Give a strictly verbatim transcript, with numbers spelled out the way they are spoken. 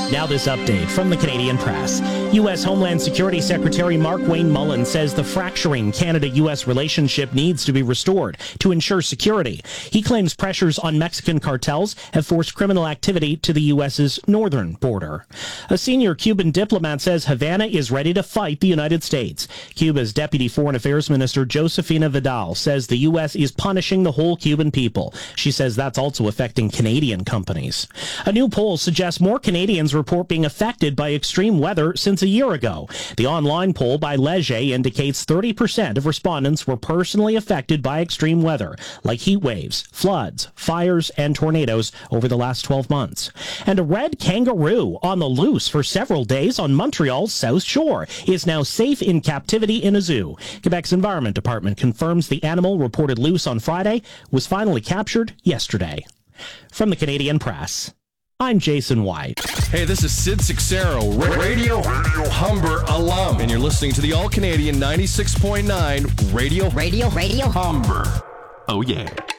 Now this update from the Canadian Press. U S. Homeland Security Secretary Mark-Wayne Mullen says the fracturing Canada-U S relationship needs to be restored to ensure security. He claims pressures on Mexican cartels have forced criminal activity to the U S's northern border. A senior Cuban diplomat says Havana is ready to fight the United States. Cuba's Deputy Foreign Affairs Minister Josefina Vidal says the U S is punishing the whole Cuban people. She says that's also affecting Canadian companies. A new poll suggests more Canadians report being affected by extreme weather since a year ago. The online poll by Leger indicates thirty percent of respondents were personally affected by extreme weather, like heat waves, floods, fires, and tornadoes over the last twelve months. And a red kangaroo on the loose for several days on Montreal's South Shore is now safe in captivity in a zoo. Quebec's Environment Department confirms the animal, reported loose on Friday, was finally captured yesterday. From the Canadian Press, I'm Jason White. Hey, this is Sid Sixero, ra- Radio, Radio Humber alum, and you're listening to the All-Canadian ninety-six point nine Radio, Radio, Radio Humber. Oh, yeah.